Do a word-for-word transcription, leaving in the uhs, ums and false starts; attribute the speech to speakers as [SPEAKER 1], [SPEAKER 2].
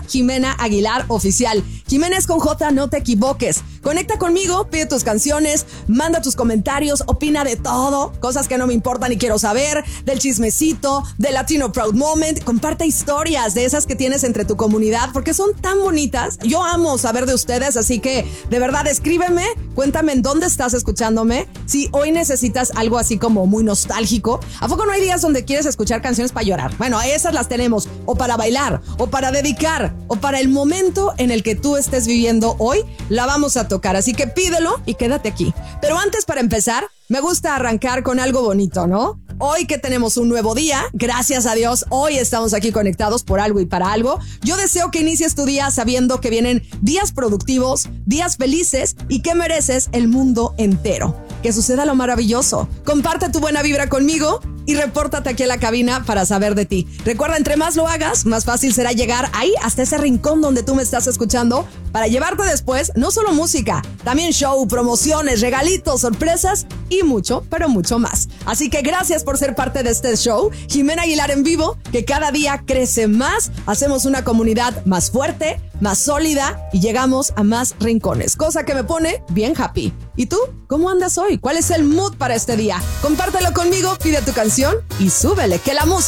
[SPEAKER 1] Jimena Aguilar Oficial. Jimena es con J, no te equivoques. Conecta conmigo, pide tus canciones, manda tus comentarios, opina de todo, cosas que no me importan y quiero saber, del chismecito, del Latino Proud Moment. Comparte historias de esas que tienes entre tu comunidad porque son tan bonitas. Yo amo saber de ustedes, así que de verdad escríbeme, cuéntame en dónde estás escuchándome. Si hoy necesitas algo así como muy nostálgico, ¿a poco no hay días donde quieres escuchar canciones para llorar? Bueno, esas las tenemos, o para bailar, o para dedicar, o para el momento en el que tú estés viviendo hoy, la vamos a tocar, así que pídelo y quédate aquí. Pero antes, para empezar, me gusta arrancar con algo bonito, ¿no? Hoy que tenemos un nuevo día, gracias a Dios, hoy estamos aquí conectados por algo y para algo. Yo deseo que inicies tu día sabiendo que vienen días productivos, días felices y que mereces el mundo entero. Que suceda lo maravilloso. Comparte tu buena vibra conmigo y repórtate aquí a la cabina para saber de ti. Recuerda, entre más lo hagas, más fácil será llegar ahí hasta ese rincón donde tú me estás escuchando para llevarte después no solo música, también show, promociones, regalitos, sorpresas y mucho, pero mucho más. Así que gracias por ser parte de este show. Jimena Aguilar en vivo, que cada día crece más. Hacemos una comunidad más fuerte, más sólida y llegamos a más rincones, cosa que me pone bien happy. ¿Y tú? ¿Cómo andas hoy? ¿Cuál es el mood para este día? Compártelo conmigo, pide tu canción y súbele, que la música